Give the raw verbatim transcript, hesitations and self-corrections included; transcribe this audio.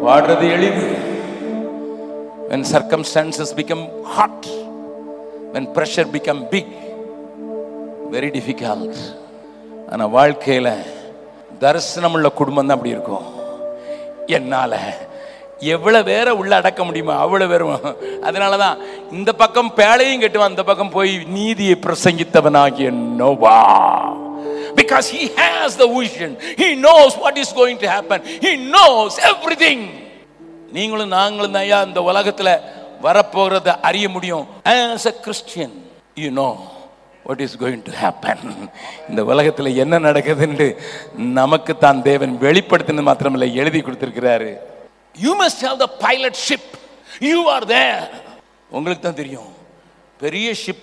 வாடுறது எளிது. When circumstances become hot, when pressure become big, very difficult. ஆனா வாழ்க்கையில தரிசனம் உள்ள குடும்பம் தான் அப்படி இருக்கும். என்னால எவ்வளவு வேற உள்ள அடக்க முடியுமா அவ்வளவு வேறும். அதனாலதான் இந்த பக்கம் பேழையும் கட்டுவான், அந்த பக்கம் போய் நீதியை பிரசங்கித்தவனாகிய Noah. Because he has the vision, he knows what is going to happen, he knows everything. நீங்களும் நாங்களும் தான் ஐயா இந்த உலகத்துல வரப்போறத அறிய முடியும். As a Christian, you know what is going to happen. இந்த உலகத்துல என்ன நடக்குதுன்னு நமக்கு தான் தேவன் வெளிப்படுத்தினது மாத்திரமல்ல, எழுதி கொடுத்திருக்கிறாரு. You must have the pilot ship. You are there. உங்களுக்கு தான் தெரியும். பெரிய ஷிப்